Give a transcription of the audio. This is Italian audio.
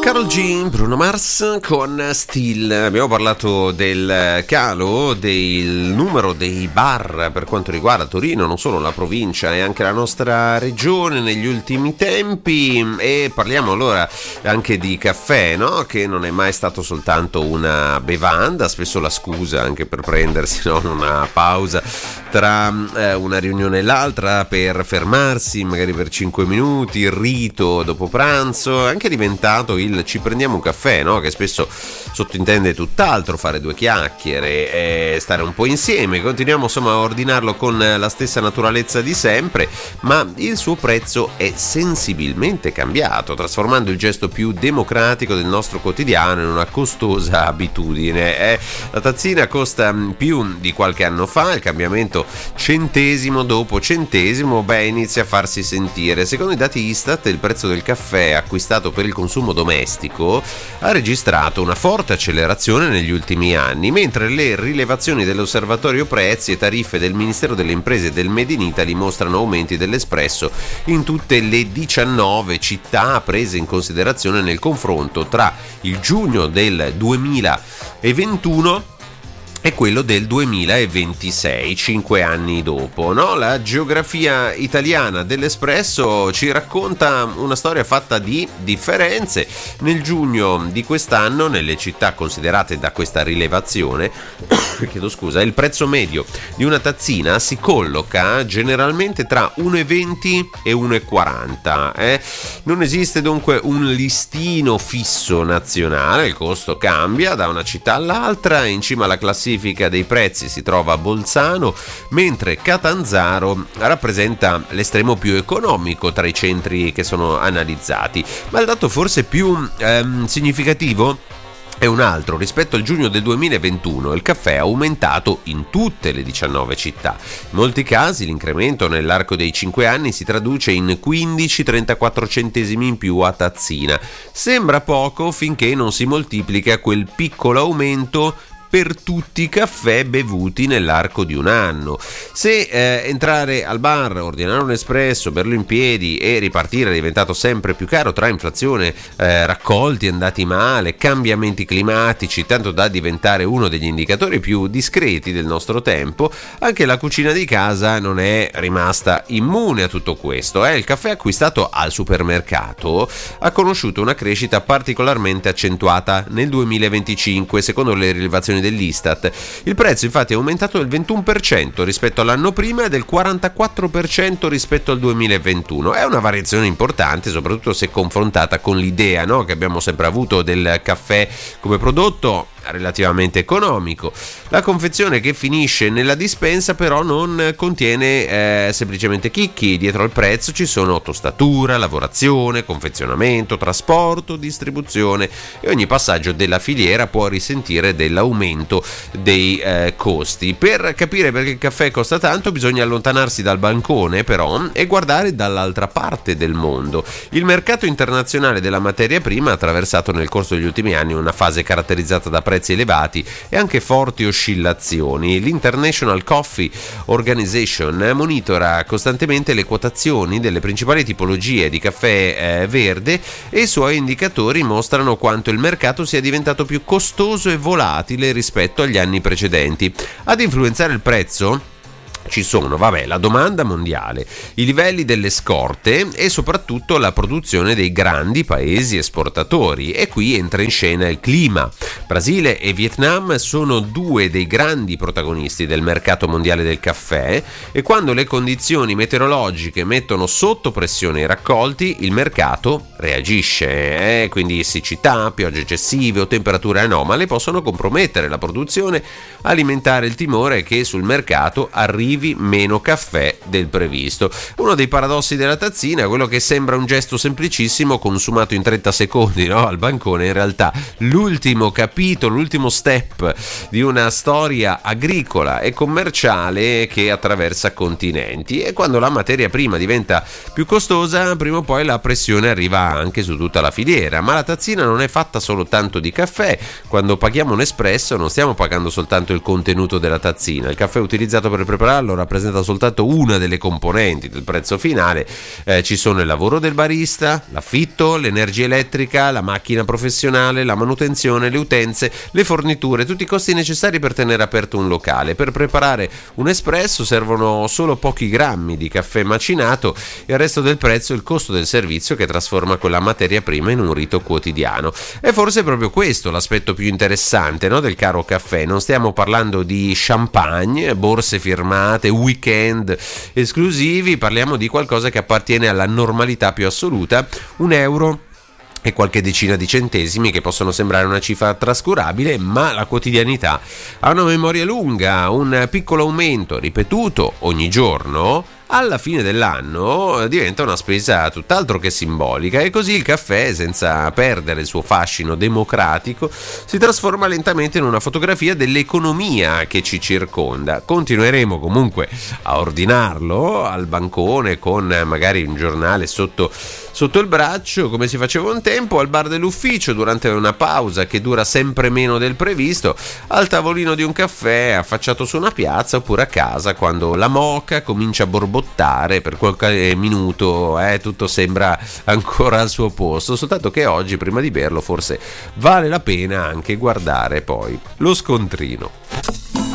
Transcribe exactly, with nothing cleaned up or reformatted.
Karol G, Bruno Mars con Still. Abbiamo parlato del calo del numero dei bar per quanto riguarda Torino, non solo la provincia e anche la nostra regione negli ultimi tempi, e parliamo allora anche di caffè, no? Che non è mai stato soltanto una bevanda, spesso la scusa anche per prendersi, no? Una pausa tra eh, una riunione e l'altra per fermarsi magari per cinque minuti, il rito dopo pranzo, è anche diventato il ci prendiamo un caffè, no? Che spesso sottintende tutt'altro, fare due chiacchiere e stare un po' insieme. Continuiamo insomma a ordinarlo con la stessa naturalezza di sempre, ma il suo prezzo è sensibilmente cambiato, trasformando il gesto più democratico del nostro quotidiano in una costosa abitudine. Eh, la tazzina costa più di qualche anno fa, il cambiamento centesimo dopo centesimo beh inizia a farsi sentire. Secondo i dati Istat il prezzo del caffè acquistato per il consumo domestico ha registrato una forte accelerazione negli ultimi anni, mentre le rilevazioni dell'Osservatorio Prezzi e Tariffe del Ministero delle Imprese e del Made in Italy mostrano aumenti dell'espresso in tutte le diciannove città prese in considerazione nel confronto tra il giugno del duemilaventuno e quello del duemilaventisei, cinque anni dopo, no? La geografia italiana dell'espresso ci racconta una storia fatta di differenze. Nel giugno di quest'anno, nelle città considerate da questa rilevazione, chiedo scusa, il prezzo medio di una tazzina si colloca generalmente tra uno virgola venti e uno virgola quaranta. Eh? Non esiste dunque un listino fisso nazionale, il costo cambia da una città all'altra. In cima alla classifica dei prezzi si trova Bolzano, mentre Catanzaro rappresenta l'estremo più economico tra i centri che sono analizzati. Ma il dato forse più ehm, significativo è un altro. Rispetto al giugno del duemilaventuno il caffè è aumentato in tutte le diciannove città. In molti casi l'incremento nell'arco dei cinque anni si traduce in quindici trentaquattro centesimi in più a tazzina. Sembra poco finché non si moltiplica quel piccolo aumento per tutti i caffè bevuti nell'arco di un anno. Se eh, entrare al bar, ordinare un espresso, berlo in piedi e ripartire è diventato sempre più caro tra inflazione, eh, raccolti andati male, cambiamenti climatici, tanto da diventare uno degli indicatori più discreti del nostro tempo, anche la cucina di casa non è rimasta immune a tutto questo. Eh. Il caffè acquistato al supermercato ha conosciuto una crescita particolarmente accentuata nel duemilaventicinque, secondo le rilevazioni dell'Istat. Il prezzo infatti è aumentato del ventuno per cento rispetto all'anno prima e del quarantaquattro per cento rispetto al duemilaventuno. È una variazione importante, soprattutto se confrontata con l'idea, no, che abbiamo sempre avuto del caffè come prodotto relativamente economico. La confezione che finisce nella dispensa però non contiene eh, semplicemente chicchi. Dietro al prezzo ci sono tostatura, lavorazione, confezionamento, trasporto, distribuzione, e ogni passaggio della filiera può risentire dell'aumento dei eh, costi. Per capire perché il caffè costa tanto bisogna allontanarsi dal bancone però e guardare dall'altra parte del mondo. Il mercato internazionale della materia prima ha attraversato nel corso degli ultimi anni una fase caratterizzata da prezzi elevati e anche forti oscillazioni. L'International Coffee Organization monitora costantemente le quotazioni delle principali tipologie di caffè eh, verde, e i suoi indicatori mostrano quanto il mercato sia diventato più costoso e volatile rispetto agli anni precedenti. Ad influenzare il prezzo ci sono, vabbè, la domanda mondiale, i livelli delle scorte e soprattutto la produzione dei grandi paesi esportatori, e qui entra in scena il clima. Brasile e Vietnam sono due dei grandi protagonisti del mercato mondiale del caffè, e quando le condizioni meteorologiche mettono sotto pressione i raccolti, il mercato reagisce, eh? Quindi siccità, piogge eccessive o temperature anomale possono compromettere la produzione, alimentare il timore che sul mercato arrivi meno caffè del previsto. Uno dei paradossi della tazzina è quello che sembra un gesto semplicissimo consumato in trenta secondi, no? Al bancone, in realtà l'ultimo capitolo, l'ultimo step di una storia agricola e commerciale che attraversa continenti, e quando la materia prima diventa più costosa prima o poi la pressione arriva anche su tutta la filiera. Ma la tazzina non è fatta solo tanto di caffè. Quando paghiamo un espresso non stiamo pagando soltanto il contenuto della tazzina, il caffè utilizzato per prepararlo pagarlo rappresenta soltanto una delle componenti del prezzo finale. Eh, ci sono il lavoro del barista, l'affitto, l'energia elettrica, la macchina professionale, la manutenzione, le utenze, le forniture, tutti i costi necessari per tenere aperto un locale. Per preparare un espresso servono solo pochi grammi di caffè macinato e il resto del prezzo è il costo del servizio che trasforma quella materia prima in un rito quotidiano. E forse è proprio questo l'aspetto più interessante, no, del caro caffè. Non stiamo parlando di champagne, borse firmate, weekend esclusivi, parliamo di qualcosa che appartiene alla normalità più assoluta, un euro e qualche decina di centesimi che possono sembrare una cifra trascurabile, ma la quotidianità ha una memoria lunga. Un piccolo aumento ripetuto ogni giorno alla fine dell'anno diventa una spesa tutt'altro che simbolica, e così il caffè, senza perdere il suo fascino democratico, si trasforma lentamente in una fotografia dell'economia che ci circonda. Continueremo comunque a ordinarlo al bancone con magari un giornale sotto sotto il braccio, come si faceva un tempo, al bar dell'ufficio durante una pausa che dura sempre meno del previsto, al tavolino di un caffè affacciato su una piazza, oppure a casa quando la moka comincia a borbottare per qualche minuto, eh, tutto sembra ancora al suo posto, soltanto che oggi prima di berlo forse vale la pena anche guardare poi lo scontrino.